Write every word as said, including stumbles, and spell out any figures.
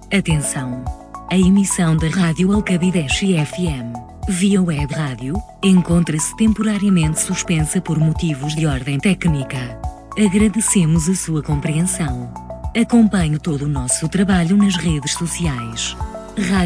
Atenção! A emissão da Rádio Alcabideche F M, via web rádio, encontra-se temporariamente suspensa por motivos de ordem técnica. Agradecemos a sua compreensão. Acompanhe todo o nosso trabalho nas redes sociais. Rádio